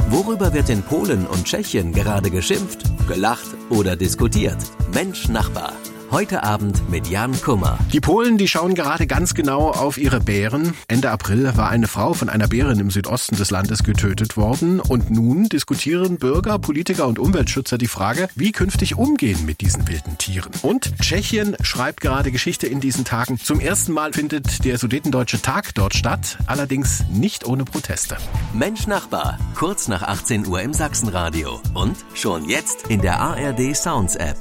Worüber wird in Polen und Tschechien gerade geschimpft, gelacht oder diskutiert? Mensch Nachbar. Heute Abend mit Jan Kummer. Die Polen, die schauen gerade ganz genau auf ihre Bären. Ende April war eine Frau von einer Bärin im Südosten des Landes getötet worden. Und nun diskutieren Bürger, Politiker und Umweltschützer die Frage, wie künftig umgehen mit diesen wilden Tieren. Und Tschechien schreibt gerade Geschichte in diesen Tagen. Zum ersten Mal findet der Sudetendeutsche Tag dort statt, allerdings nicht ohne Proteste. Mensch Nachbar, kurz nach 18 Uhr im Sachsenradio. Und schon jetzt in der ARD Sounds App.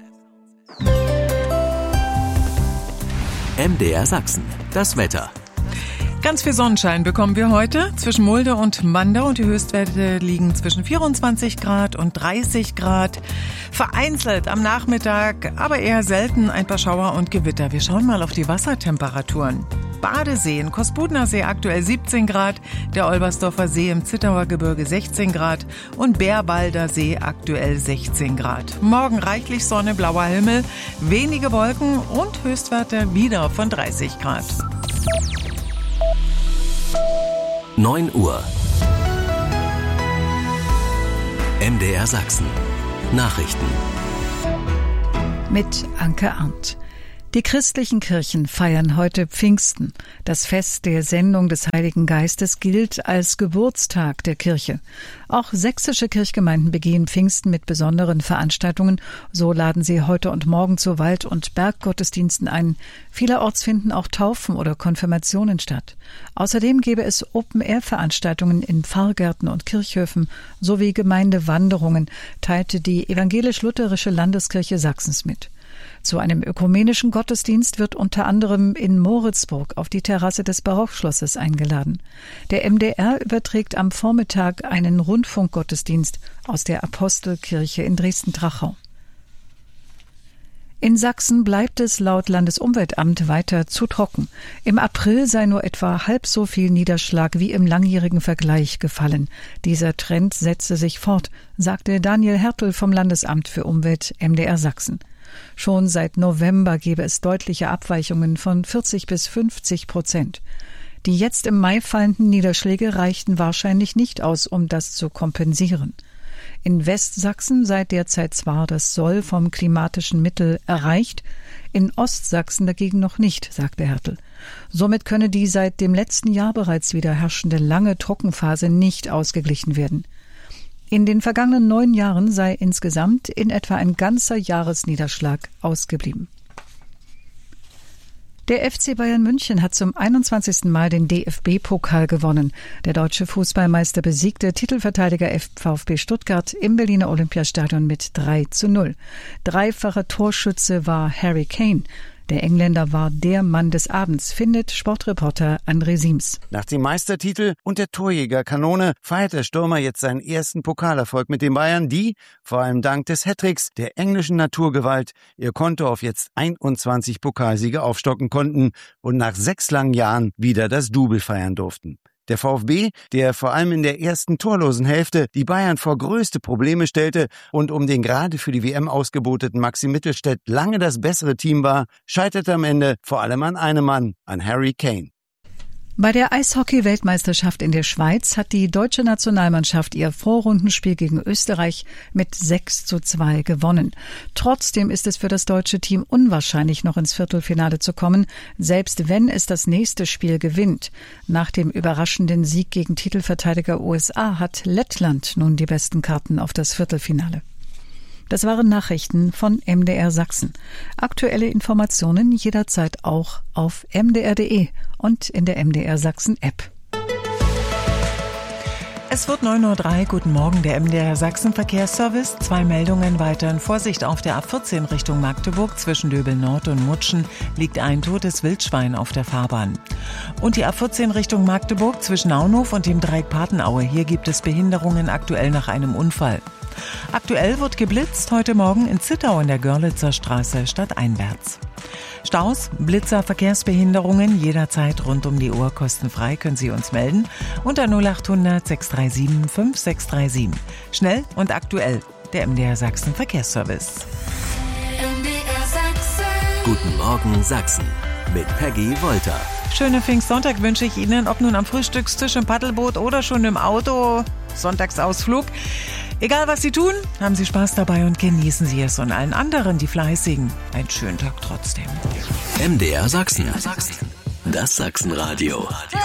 MDR Sachsen. Das Wetter. Ganz viel Sonnenschein bekommen wir heute zwischen Mulde und Mandau und die Höchstwerte liegen zwischen 24 Grad und 30 Grad. Vereinzelt am Nachmittag, aber eher selten ein paar Schauer und Gewitter. Wir schauen mal auf die Wassertemperaturen. Badesee in Kospudner See aktuell 17 Grad, der Olbersdorfer See im Zittauer Gebirge 16 Grad und Bärwalder See aktuell 16 Grad. Morgen reichlich Sonne, blauer Himmel, wenige Wolken und Höchstwerte wieder von 30 Grad. 9 Uhr. MDR Sachsen. Nachrichten. Mit Anke Arndt. Die christlichen Kirchen feiern heute Pfingsten. Das Fest der Sendung des Heiligen Geistes gilt als Geburtstag der Kirche. Auch sächsische Kirchgemeinden begehen Pfingsten mit besonderen Veranstaltungen. So laden sie heute und morgen zu Wald- und Berggottesdiensten ein. Vielerorts finden auch Taufen oder Konfirmationen statt. Außerdem gäbe es Open-Air-Veranstaltungen in Pfarrgärten und Kirchhöfen sowie Gemeindewanderungen, teilte die Evangelisch-Lutherische Landeskirche Sachsens mit. Zu einem ökumenischen Gottesdienst wird unter anderem in Moritzburg auf die Terrasse des Barockschlosses eingeladen. Der MDR überträgt am Vormittag einen Rundfunkgottesdienst aus der Apostelkirche in Dresden-Trachau. In Sachsen bleibt es laut Landesumweltamt weiter zu trocken. Im April sei nur etwa halb so viel Niederschlag wie im langjährigen Vergleich gefallen. Dieser Trend setze sich fort, sagte Daniel Hertel vom Landesamt für Umwelt MDR Sachsen. Schon seit November gebe es deutliche Abweichungen von 40 bis 50%. Die jetzt im Mai fallenden Niederschläge reichten wahrscheinlich nicht aus, um das zu kompensieren. In Westsachsen sei derzeit zwar das Soll vom klimatischen Mittel erreicht, in Ostsachsen dagegen noch nicht, sagte Hertel. Somit könne die seit dem letzten Jahr bereits wieder herrschende lange Trockenphase nicht ausgeglichen werden. In den vergangenen 9 Jahren sei insgesamt in etwa ein ganzer Jahresniederschlag ausgeblieben. Der FC Bayern München hat zum 21. Mal den DFB-Pokal gewonnen. Der deutsche Fußballmeister besiegte Titelverteidiger VfB Stuttgart im Berliner Olympiastadion mit 3:0. Dreifacher Torschütze war Harry Kane. Der Engländer war der Mann des Abends, findet Sportreporter André Siems. Nach dem Meistertitel und der Torjägerkanone feiert der Stürmer jetzt seinen ersten Pokalerfolg mit den Bayern, die, vor allem dank des Hattricks der englischen Naturgewalt, ihr Konto auf jetzt 21 Pokalsiege aufstocken konnten und nach 6 langen Jahren wieder das Double feiern durften. Der VfB, der vor allem in der ersten torlosen Hälfte die Bayern vor größte Probleme stellte und um den gerade für die WM ausgeboteten Maxi Mittelstädt lange das bessere Team war, scheiterte am Ende vor allem an einem Mann, an Harry Kane. Bei der Eishockey-Weltmeisterschaft in der Schweiz hat die deutsche Nationalmannschaft ihr Vorrundenspiel gegen Österreich mit 6:2 gewonnen. Trotzdem ist es für das deutsche Team unwahrscheinlich, noch ins Viertelfinale zu kommen, selbst wenn es das nächste Spiel gewinnt. Nach dem überraschenden Sieg gegen Titelverteidiger USA hat Lettland nun die besten Karten auf das Viertelfinale. Das waren Nachrichten von MDR Sachsen. Aktuelle Informationen jederzeit auch auf mdr.de und in der MDR Sachsen App. Es wird 9:03 Uhr. Guten Morgen, der MDR Sachsen Verkehrsservice. 2 Meldungen weiterhin. Vorsicht auf der A14 Richtung Magdeburg. Zwischen Döbel Nord und Mutschen liegt ein totes Wildschwein auf der Fahrbahn. Und die A14 Richtung Magdeburg zwischen Naunhof und dem Dreieck Patenaue. Hier gibt es Behinderungen aktuell nach einem Unfall. Aktuell wird geblitzt heute Morgen in Zittau in der Görlitzer Straße stadteinwärts. Staus, Blitzer, Verkehrsbehinderungen jederzeit rund um die Uhr kostenfrei können Sie uns melden unter 0800 637 5637. Schnell und aktuell, der MDR Sachsen Verkehrsservice. MDR Sachsen. Guten Morgen Sachsen mit Peggy Wolter. Schönen Pfingstsonntag wünsche ich Ihnen, ob nun am Frühstückstisch, im Paddelboot oder schon im Auto. Sonntagsausflug. Egal was Sie tun, haben Sie Spaß dabei und genießen Sie es. Und allen anderen, die Fleißigen, einen schönen Tag trotzdem. MDR Sachsen. Das Sachsenradio.